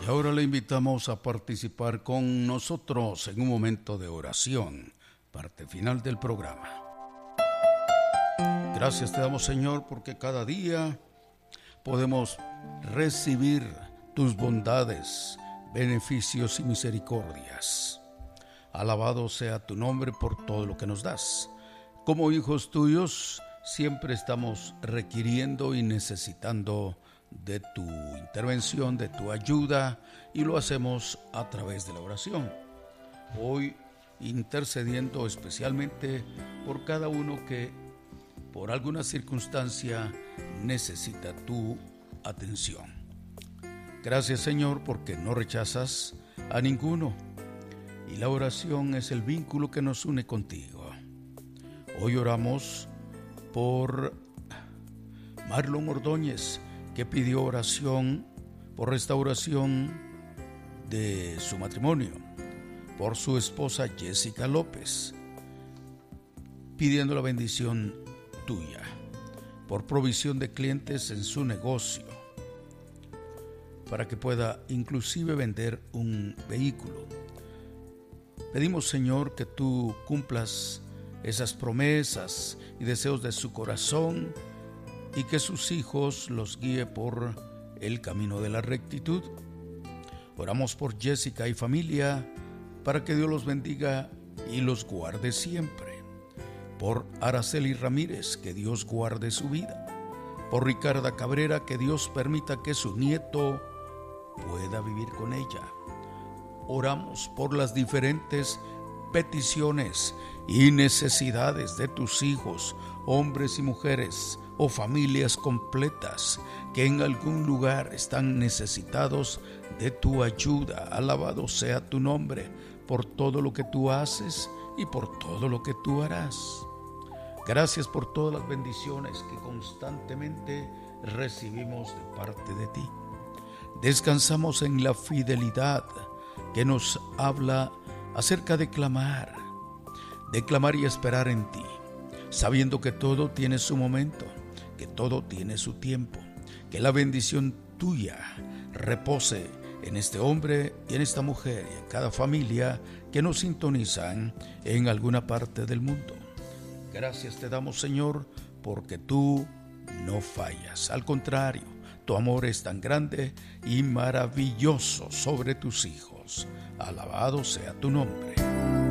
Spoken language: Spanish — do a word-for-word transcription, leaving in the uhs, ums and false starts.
Y ahora le invitamos a participar con nosotros en un momento de oración, parte final del programa. Gracias te damos, Señor, porque cada día podemos recibir tus bondades, beneficios y misericordias. Alabado sea tu nombre por todo lo que nos das. Como hijos tuyos, siempre estamos requiriendo y necesitando de tu intervención, de tu ayuda, y lo hacemos a través de la oración. Hoy intercediendo especialmente por cada uno que por alguna circunstancia necesita tu atención. Gracias, Señor, porque no rechazas a ninguno, y la oración es el vínculo que nos une contigo. Hoy oramos por Marlon Ordóñez, que pidió oración por restauración de su matrimonio, por su esposa Jessica López, pidiendo la bendición tuya, por provisión de clientes en su negocio, para que pueda inclusive vender un vehículo. Pedimos, Señor, que tú cumplas esas promesas y deseos de su corazón, y que sus hijos los guíe por el camino de la rectitud. Oramos por Jessica y familia, para que Dios los bendiga y los guarde siempre. Por Araceli Ramírez, que Dios guarde su vida. Por Ricarda Cabrera, que Dios permita que su nieto pueda vivir con ella. Oramos por las diferentes peticiones y necesidades de tus hijos, hombres y mujeres, o familias completas que en algún lugar están necesitados de tu ayuda. Alabado sea tu nombre por todo lo que tú haces y por todo lo que tú harás. Gracias por todas las bendiciones que constantemente recibimos de parte de ti. Descansamos en la fidelidad que nos habla acerca de clamar, de clamar y esperar en ti, sabiendo que todo tiene su momento, que todo tiene su tiempo, que la bendición tuya repose en este hombre y en esta mujer y en cada familia que nos sintonizan en alguna parte del mundo. Gracias te damos, Señor, porque tú no fallas. Al contrario, tu amor es tan grande y maravilloso sobre tus hijos. Alabado sea tu nombre.